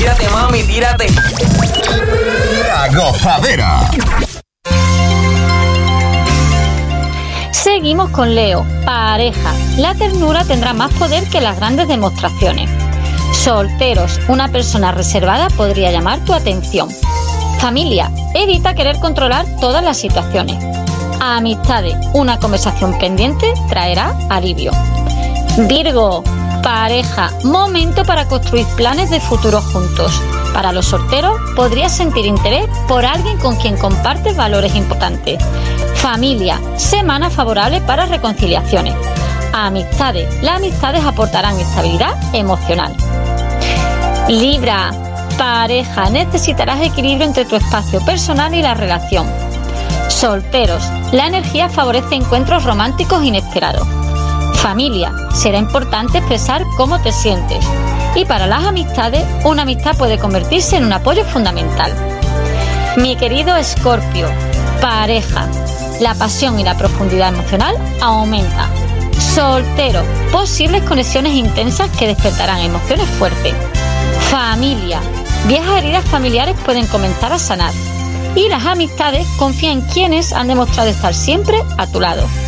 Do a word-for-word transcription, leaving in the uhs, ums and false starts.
Tírate, mami, tírate. La Gozadera. Seguimos con Leo. Pareja. La ternura tendrá más poder que las grandes demostraciones. Solteros. Una persona reservada podría llamar tu atención. Familia. Evita querer controlar todas las situaciones. Amistades. Una conversación pendiente traerá alivio. Virgo. Pareja. Momento para construir planes de futuro juntos. Para los solteros, podrías sentir interés por alguien con quien compartes valores importantes. Familia. Semana favorable para reconciliaciones. Amistades. Las amistades aportarán estabilidad emocional. Libra. Pareja. Necesitarás equilibrio entre tu espacio personal y la relación. Solteros. La energía favorece encuentros románticos inesperados. Familia. Será importante expresar cómo te sientes. Y para las amistades, una amistad puede convertirse en un apoyo fundamental. Mi querido Escorpio. Pareja. La pasión y la profundidad emocional aumentan. Soltero. Posibles conexiones intensas que despertarán emociones fuertes. Familia. Viejas heridas familiares pueden comenzar a sanar. Y las amistades confían en quienes han demostrado estar siempre a tu lado.